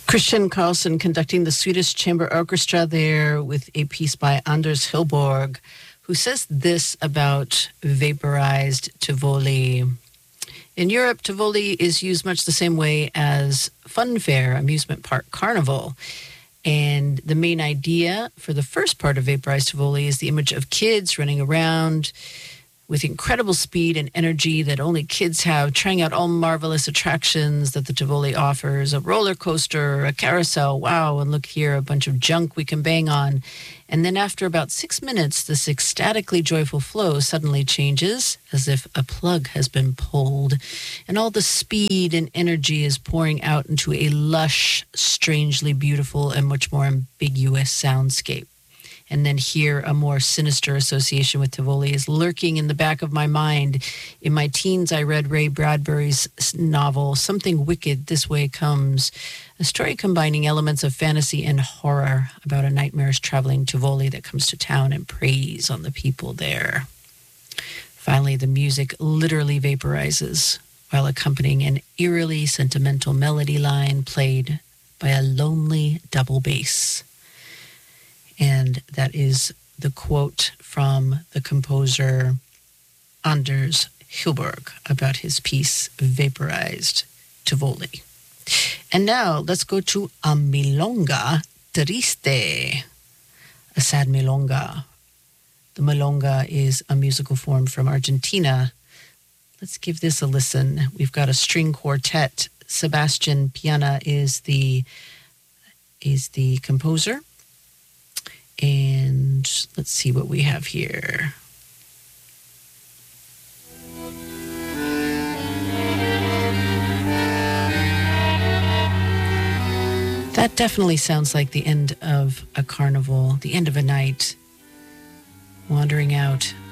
Christian Carlson conducting the Swedish Chamber Orchestra there with a piece by Anders Hillborg, who says this about vaporized Tivoli. In Europe, Tivoli is used much the same way as fun fair, amusement park, carnival. And the main idea for the first part of vaporized Tivoli is the image of kids running around with incredible speed and energy that only kids have, trying out all marvelous attractions that the Tivoli offers, a roller coaster, a carousel, wow, and look here, a bunch of junk we can bang on. And then after about 6 minutes, this ecstatically joyful flow suddenly changes, as if a plug has been pulled, and all the speed and energy is pouring out into a lush, strangely beautiful, and much more ambiguous soundscape. And then here, a more sinister association with Tivoli is lurking in the back of my mind. In my teens, I read Ray Bradbury's novel, Something Wicked This Way Comes, a story combining elements of fantasy and horror about a nightmarish traveling Tivoli that comes to town and preys on the people there. Finally, the music literally vaporizes while accompanying an eerily sentimental melody line played by a lonely double bass. And that is the quote from the composer Anders Hillborg about his piece, Vaporized Tivoli. And now let's go to a milonga triste, a sad milonga. The milonga is a musical form from Argentina. Let's give this a listen. We've got a string quartet. Sebastian Piana is the composer. And let's see what we have here. That definitely sounds like the end of a carnival, the end of a night, wandering out